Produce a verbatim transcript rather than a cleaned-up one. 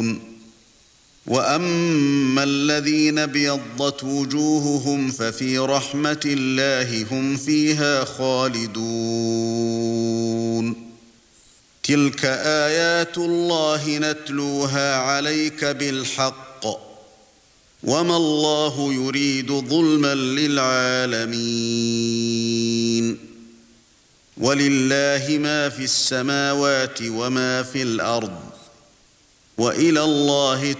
وَأَمَّا الَّذِينَ ابْيَضَّتْ وُجُوهُهُمْ فَفِي رَحْمَةِ اللَّهِ هُمْ فِيهَا خَالِدُونَ تِلْكَ آيَاتُ اللَّهِ نَتْلُوهَا عَلَيْكَ بِالْحَقِّ وَمَا اللَّهُ يُرِيدُ ظُلْمًا لِلْعَالَمِينَ وَلِلَّهِ مَا فِي السَّمَاوَاتِ وَمَا فِي الْأَرْضِ وَإِلَى اللَّهِ